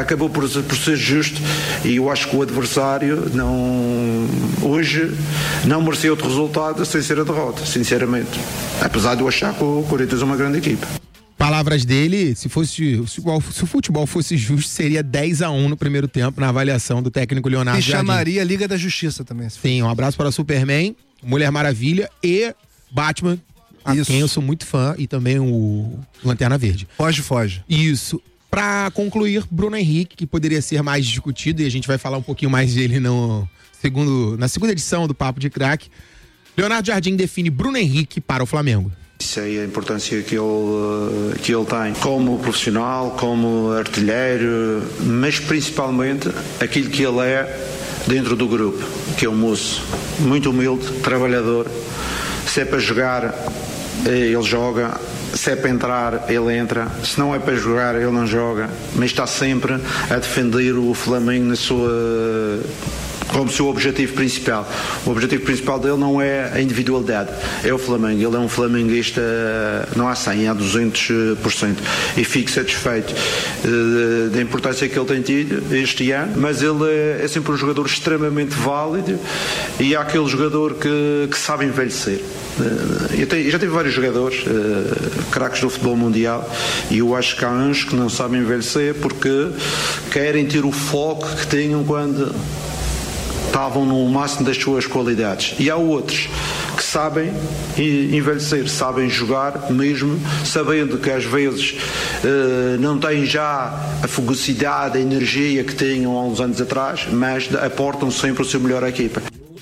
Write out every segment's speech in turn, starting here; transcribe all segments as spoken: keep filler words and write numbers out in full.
acabou por, por ser justo, e eu acho que o adversário não, hoje não merecia outro resultado sem ser a derrota, sinceramente. Apesar de eu achar que o Corinthians é uma grande equipa. Palavras dele, se fosse se, se o futebol fosse justo, seria dez a um no primeiro tempo, na avaliação do técnico Leonardo E Jardim. chamaria a Liga da Justiça também. Sim, um abraço para Superman, Mulher Maravilha e Batman, a Isso. quem eu sou muito fã, e também o Lanterna Verde. Foge, foge. Isso. Pra concluir, Bruno Henrique, que poderia ser mais discutido, e a gente vai falar um pouquinho mais dele no segundo, na segunda edição do Papo de Craque. Leonardo Jardim define Bruno Henrique para o Flamengo. Sei a importância que ele, que ele tem como profissional, como artilheiro, mas principalmente aquilo que ele é dentro do grupo, que é um moço muito humilde, trabalhador. Se é para jogar, ele joga. Se é para entrar, ele entra. Se não é para jogar, ele não joga. Mas está sempre a defender o Flamengo na sua... como seu objetivo principal. O objetivo principal dele não é a individualidade, é o Flamengo. Ele é um flamenguista, não há cem, há duzentos por cento. E fico satisfeito uh, da importância que ele tem tido este ano, mas ele é, é sempre um jogador extremamente válido, e há aquele jogador que, que sabe envelhecer. Uh, eu, tenho, eu já tive vários jogadores, uh, craques do futebol mundial, e eu acho que há uns que não sabem envelhecer porque querem ter o foco que tinham quando estavam no máximo das suas qualidades. E há outros que sabem envelhecer, sabem jogar mesmo, sabendo que às vezes uh, não têm já a fugacidade, a energia que tinham há uns anos atrás, mas aportam sempre o seu melhor à equipa.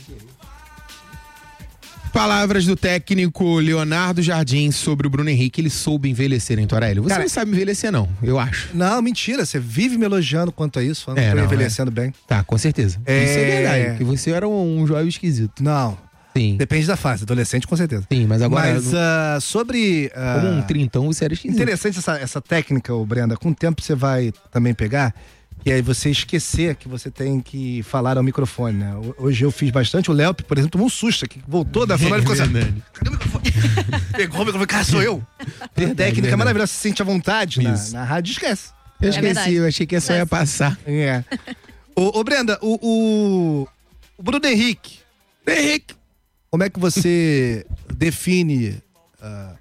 Palavras do técnico Leonardo Jardim sobre o Bruno Henrique. Ele soube envelhecer, hein, Torélio? Você Cara, não sabe envelhecer, não, eu acho. Não, mentira, você vive me elogiando quanto a isso, falando É, que eu tô não, envelhecendo bem. Tá, com certeza. É... Isso é verdade, que você era um, um jovem esquisito. Não, Sim. depende da fase, adolescente com certeza. Sim, mas agora... Mas uh, sobre... Uh, como um trintão, você era esquisito. Interessante essa, essa técnica, ô Brenda, com o tempo você vai também pegar, e aí você esquecer que você tem que falar ao microfone, né? Hoje eu fiz bastante, o Léo, por exemplo, tomou um susto aqui, voltou da fala e ficou assim, cadê o microfone? Pegou o microfone, cara, sou eu. Verdade, técnica verdade. Maravilhosa, você sente à vontade na, na rádio, esquece. Eu esqueci, é eu achei que essa ia passar. É. Ô, ô Brenda, o, o, o Bruno Henrique, Henrique, como é que você define uh,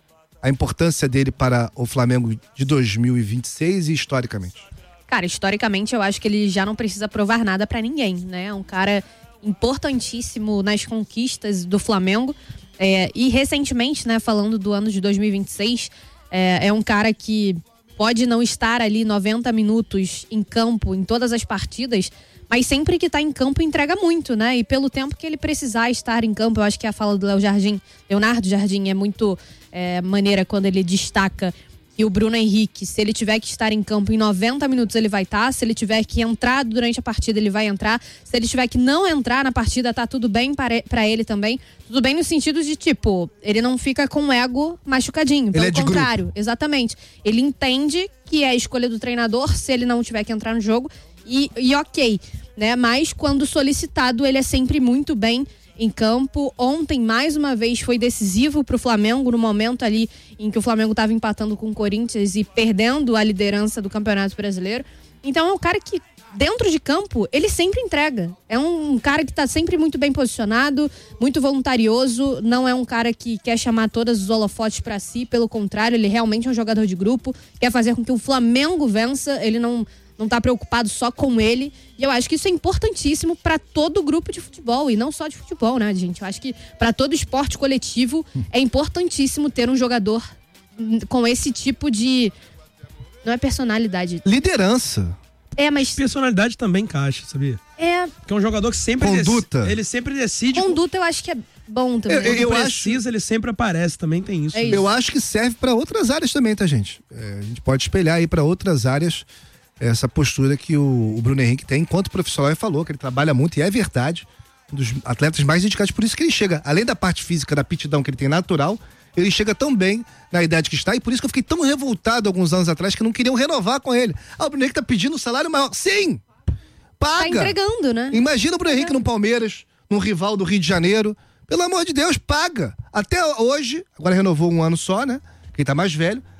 a importância dele para o Flamengo de dois mil e vinte e seis e historicamente? Cara, historicamente eu acho que ele já não precisa provar nada pra ninguém, né? É um cara importantíssimo nas conquistas do Flamengo. É, e recentemente, né, falando do ano de dois mil e vinte e seis, é, é um cara que pode não estar ali noventa minutos em campo em todas as partidas, mas sempre que tá em campo entrega muito, né? E pelo tempo que ele precisar estar em campo, eu acho que a fala do Léo Jardim, Leonardo Jardim, é muito é, maneira quando ele destaca. E o Bruno Henrique, se ele tiver que estar em campo em noventa minutos, ele vai estar. Se ele tiver que entrar durante a partida, ele vai entrar. Se ele tiver que não entrar na partida, tá tudo bem pra ele também. Tudo bem no sentido de, tipo, ele não fica com o ego machucadinho. Pelo ele é de contrário, grupo. Exatamente. Ele entende que é a escolha do treinador se ele não tiver que entrar no jogo. E, e ok, né? Mas quando solicitado, ele é sempre muito bem em campo. Ontem, mais uma vez, foi decisivo pro Flamengo, no momento ali em que o Flamengo estava empatando com o Corinthians e perdendo a liderança do Campeonato Brasileiro. Então é um cara que, dentro de campo, ele sempre entrega. É um cara que tá sempre muito bem posicionado, muito voluntarioso, não é um cara que quer chamar todos os holofotes para si, pelo contrário, ele realmente é um jogador de grupo, quer fazer com que o Flamengo vença, ele não... não tá preocupado só com ele. E eu acho que isso é importantíssimo para todo grupo de futebol, e não só de futebol, né, gente? Eu acho que para todo esporte coletivo é importantíssimo ter um jogador com esse tipo de... não é personalidade. Liderança. É, mas... personalidade também encaixa, sabia? É... Porque é um jogador que sempre... Conduta. Dec... ele sempre decide... Conduta eu acho que é bom também. Eu, eu, eu precisa, acho... ele sempre aparece, também tem isso. É isso. Eu acho que serve para outras áreas também, tá, gente? É, a gente pode espelhar aí para outras áreas essa postura que o, o Bruno Henrique tem enquanto profissional. Ele falou que ele trabalha muito, e é verdade, um dos atletas mais dedicados, por isso que ele chega, além da parte física, da aptidão que ele tem natural, ele chega tão bem na idade que está, e por isso que eu fiquei tão revoltado alguns anos atrás que não queriam renovar com ele. Ah, o Bruno Henrique tá pedindo um salário maior. Sim! Paga! Tá entregando, né? Imagina o Bruno Henrique no Palmeiras, num rival do Rio de Janeiro. Pelo amor de Deus, paga! Até hoje, agora renovou um ano só, né? Quem tá mais velho,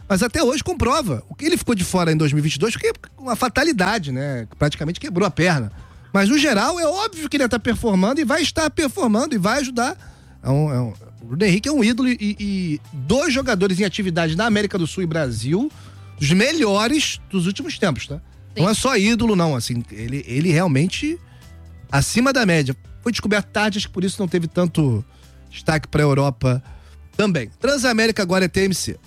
Mas até hoje comprova. O que ele ficou de fora em dois mil e vinte e dois foi uma fatalidade, né? Praticamente quebrou a perna. Mas no geral é óbvio que ele está performando e vai estar performando e vai ajudar. É um, é um, o Bruno Henrique é um ídolo e, e dois jogadores em atividade na América do Sul e Brasil, dos melhores dos últimos tempos, tá? Sim. Não é só ídolo, não. Assim, ele, ele realmente acima da média. Foi descoberto tarde, acho que por isso não teve tanto destaque para a Europa também. Transamérica agora é T M C.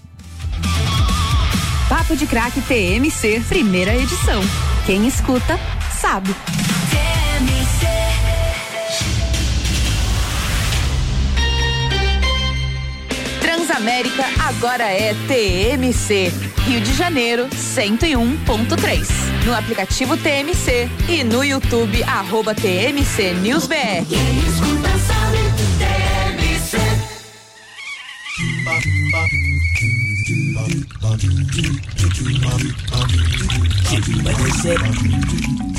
Papo de Craque T M C, primeira edição. Quem escuta, sabe. T M C. Transamérica agora é T M C. Rio de Janeiro, cento e um ponto três. No aplicativo T M C e no YouTube, arroba T M C News B R. Quem escuta sabe, T M C. Vai descer.